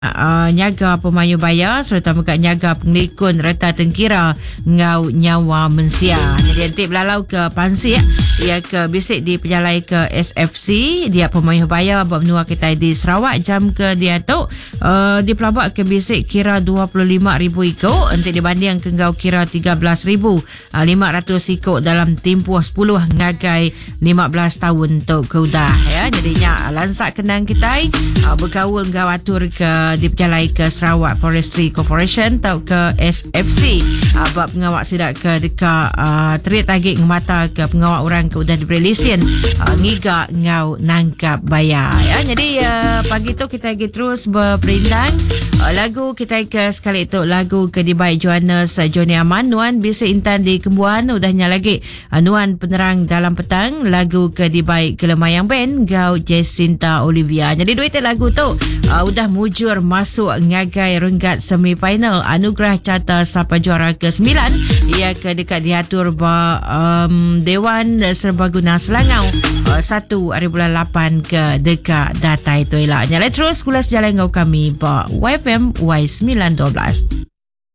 nyaga pemayu bayar serta mereka nyaga penglikun reta tengkira ngau nyawa mensia. Jadi antip lalau ke Pansir ia ke bisik di penjalai ke SFC dia pemayu bayar menua kita di Sarawak jam ke dia tu di pelabak ke bisik kira 25,000 ikut untuk dibanding ke ngau kira 13,500 ikut dalam tempoh 10 ngagai 15 tahun untuk keudah ya. Jadinya lansak kenang kita bergaul ngau atur ke di penjalai ke Sarawak Forestry Corporation atau ke SFC bab pengawak sidak ke dekat terit tagik mata ke pengawak orang ke udah diberi lesen ngiga ngau nangkap bayar ya. Jadi pagi tu kita lagi terus berperindang lagu kita ke sekali itu lagu ke di baik Johannes Johnny Aman Nuan Bisa Intan di Kembuan udahnya lagi Nuan Penerang Dalam Petang lagu ke di baik Kelemayang Band Gau Jacinta Olivia. Jadi duit lagu tu udah mujur masuk ngagai renggat semifinal anugerah carta Sapa Juara ke-9 ia ke dekat diatur Dewan Serbaguna Selangau 1 hari bulan 8 ke dekat data itu elaknya. Terus kulas jalan ngau kami YFM Y912.